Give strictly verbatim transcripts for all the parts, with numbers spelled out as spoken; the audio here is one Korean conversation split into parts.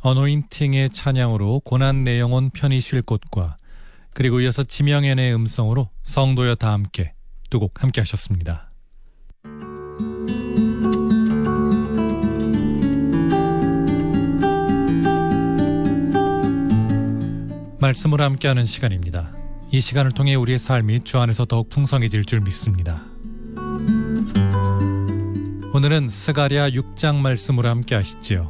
어노인팅의 찬양으로 고난 내 영혼 편히 쉴 곳과 그리고 이어서 지명연의 음성으로 성도여 다 함께 두 곡 함께 하셨습니다. 말씀으로 함께하는 시간입니다. 이 시간을 통해 우리의 삶이 주 안에서 더욱 풍성해질 줄 믿습니다. 오늘은 스가랴 육 장 말씀으로 함께 하시지요.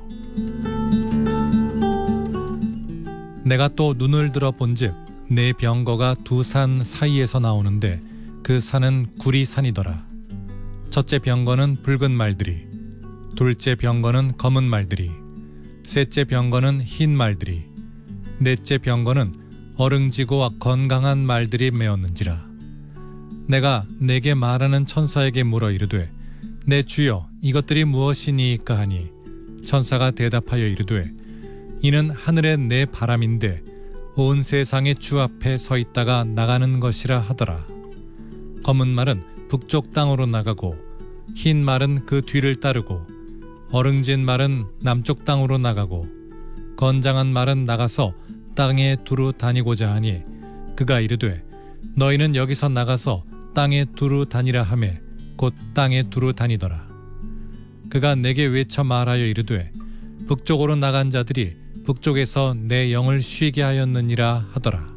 내가 또 눈을 들어 본즉 내 병거가 두 산 사이에서 나오는데 그 산은 구리산이더라. 첫째 병거는 붉은 말들이, 둘째 병거는 검은 말들이, 셋째 병거는 흰 말들이, 넷째 병거는 어릉지고 건강한 말들이 메었는지라. 내가 내게 말하는 천사에게 물어 이르되 내 주여 이것들이 무엇이니까 하니 천사가 대답하여 이르되 이는 하늘의 내 바람인데 온 세상의 주 앞에 서 있다가 나가는 것이라 하더라. 검은 말은 북쪽 땅으로 나가고 흰 말은 그 뒤를 따르고 어릉진 말은 남쪽 땅으로 나가고 건장한 말은 나가서 땅에 두루 다니고자 하니 그가 이르되 너희는 여기서 나가서 땅에 두루 다니라 하매 곧 땅에 두루 다니더라. 그가 내게 외쳐 말하여 이르되 북쪽으로 나간 자들이 북쪽에서 내 영을 쉬게 하였느니라 하더라.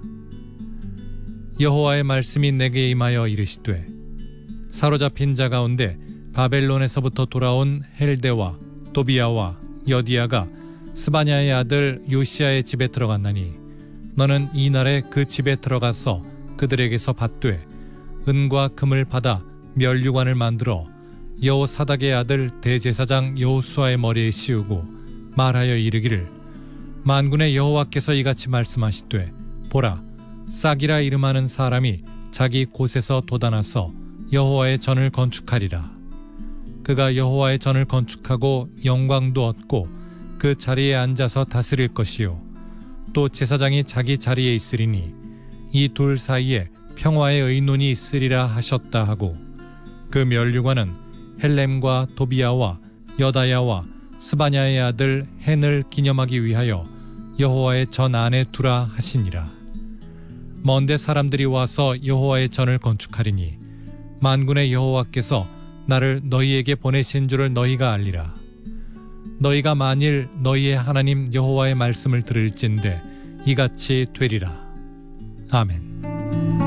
여호와의 말씀이 내게 임하여 이르시되 사로잡힌 자 가운데 바벨론에서부터 돌아온 헬데와 도비아와 여디아가 스바냐의 아들 요시야의 집에 들어갔나니 너는 이날에 그 집에 들어가서 그들에게서 받되 은과 금을 받아 면류관을 만들어 여호사닥의 아들 대제사장 여호수아의 머리에 씌우고 말하여 이르기를 만군의 여호와께서 이같이 말씀하시되 보라 싹이라 이름하는 사람이 자기 곳에서 돋아나서 여호와의 전을 건축하리라. 그가 여호와의 전을 건축하고 영광도 얻고 그 자리에 앉아서 다스릴 것이요 또 제사장이 자기 자리에 있으리니 이 둘 사이에 평화의 의논이 있으리라 하셨다 하고 그 면류관은 헬렘과 도비아와 여다야와 스바냐의 아들 헨을 기념하기 위하여 여호와의 전 안에 두라 하시니라. 먼데 사람들이 와서 여호와의 전을 건축하리니 만군의 여호와께서 나를 너희에게 보내신 줄을 너희가 알리라. 너희가 만일 너희의 하나님 여호와의 말씀을 들을진대 이같이 되리라. 아멘.